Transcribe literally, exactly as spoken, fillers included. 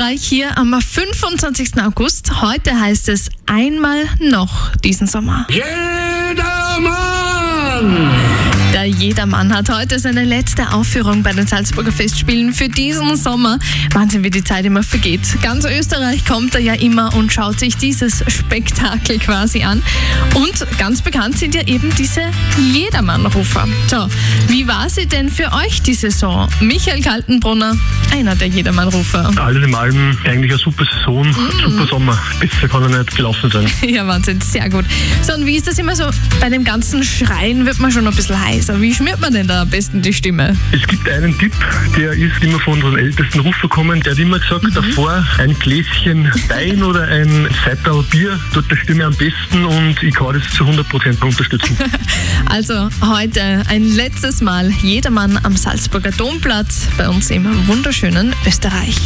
Österreich hier am fünfundzwanzigsten August. Heute heißt es einmal noch diesen Sommer. Jedermann! Der Jedermann hat heute seine letzte Aufführung bei den Salzburger Festspielen für diesen Sommer. Wahnsinn, wie die Zeit immer vergeht. Ganz Österreich kommt da ja immer und schaut sich dieses Spektakel quasi an. Und ganz bekannt sind ja eben diese Jedermann-Rufer. So, wie war sie denn für euch die Saison? Michael Kaltenbrunner, einer der Jedermann-Rufer. Alles in allem eigentlich eine super Saison, mm. super Sommer. Besser kann er nicht gelaufen sein. Ja, Wahnsinn, sehr gut. So, und wie ist das immer so? Bei dem ganzen Schreien wird man schon ein bisschen heiß. Wie schmiert man denn da am besten die Stimme? Es gibt einen Tipp, der ist immer von unseren ältesten Rufer gekommen, der hat immer gesagt, mhm. davor ein Gläschen Wein oder ein Seital Bier tut der Stimme am besten, und ich kann das zu hundert Prozent unterstützen. Also heute ein letztes Mal Jedermann am Salzburger Domplatz bei uns im wunderschönen Österreich.